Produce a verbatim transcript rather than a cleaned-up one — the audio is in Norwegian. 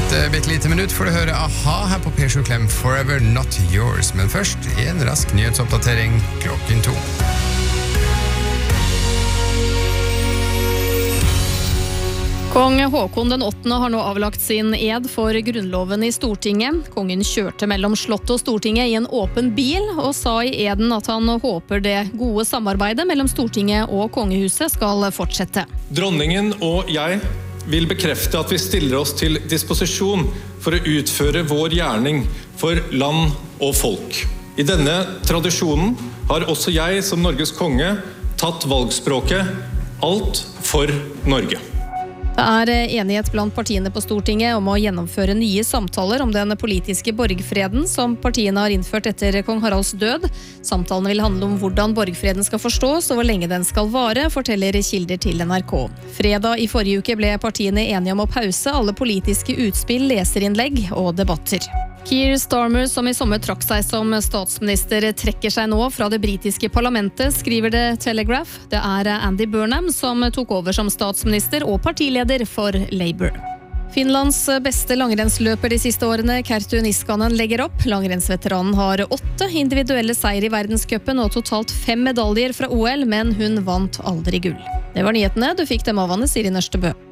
Et bitte lite minutt får du høre A-ha her på P sju Klem Forever Not Yours. Men først en rask nyhetsoppdatering klokken to. Kong Håkon den åttende har nå avlagt sin ed for grunnloven i Stortinget. Kongen kjørte mellom slottet og Stortinget i en åpen bil, og sa i eden at han håper det gode samarbeidet mellom Stortinget og kongehuset skal fortsette. Dronningen og jeg vil bekrefte at vi stiller oss til disposisjon for å utføre vår gjerning for land og folk. I denne tradisjonen har også jeg som Norges konge tatt valgspråket alt for Norge. Det er enighet blant partiene på Stortinget om å gjennomføre nye samtaler om den politiske borgfreden som partiene har innført etter kong Haralds død. Samtalene vil handle om hvordan borgfreden skal forstås og hvor lenge den skal vare, forteller kilder til N R K. Fredag i forrige uke ble partiene enige om å pause alle politiske utspill, leserinnlegg og debatter. Keir Starmer, som i sommer trakk seg som statsminister, trekker seg nå fra det britiske parlamentet, skriver The Telegraph. Det er Andy Burnham som tok over som statsminister og partileder for Labour. Finlands beste langrennsløper de siste årene, Kerttu Niskanen, legger opp. Langrennsveteranen har åtte individuelle seier i verdenscupen og totalt fem medaljer fra O L, men hun vant aldri gull. Det var nyhetene. Du fikk dem av Anne Siri Nørstebø.